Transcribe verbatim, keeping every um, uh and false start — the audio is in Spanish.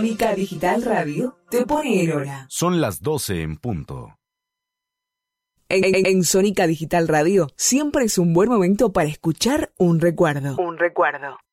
Sónica Digital Radio te pone en hora. Son las doce en punto. En, en, en Sónica Digital Radio siempre es un buen momento para escuchar un recuerdo. Un recuerdo.